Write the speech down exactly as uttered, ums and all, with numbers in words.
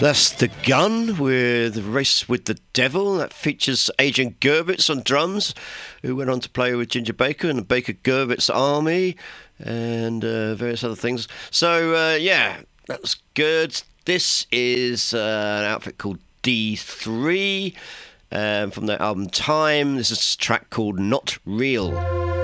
That's The Gun with Race with the Devil. That features Adrian Gervitz on drums, who went on to play with Ginger Baker and the Baker Gervitz Army and uh, various other things. So, uh, yeah, that was good. This is uh, an outfit called D three um, from their album Time. This is a track called Not Real.